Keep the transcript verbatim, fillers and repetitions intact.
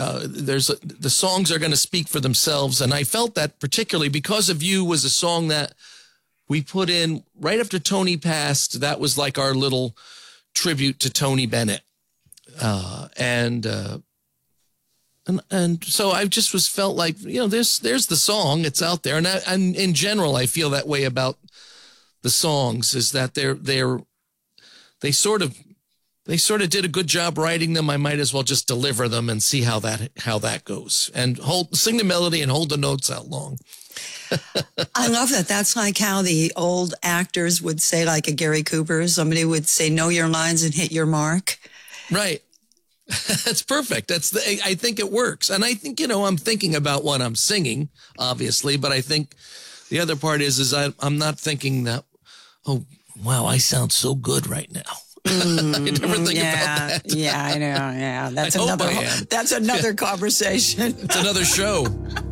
uh, there's a, the songs are going to speak for themselves. And I felt that particularly Because of You was a song that we put in right after Tony passed. That was like our little tribute to Tony Bennett. Uh, and, uh, and, and so I just was felt like, you know, there's, there's the song, it's out there. And, I, and in general, I feel that way about the songs, is that they're, they're, they sort of, they sort of did a good job writing them. I might as well just deliver them and see how that, how that goes, and hold, sing the melody and hold the notes out long. I love that. That's like how the old actors would say, like a Gary Cooper, somebody would say, know your lines and hit your mark. Right. That's perfect. That's the, I think it works. And I think, you know, I'm thinking about what I'm singing, obviously, but I think the other part is, is I, I'm not thinking that, oh, wow, I sound so good right now. Mm, I never think yeah, about that. Yeah, I know. Yeah, that's I another. hope I am. That's another conversation. It's another show.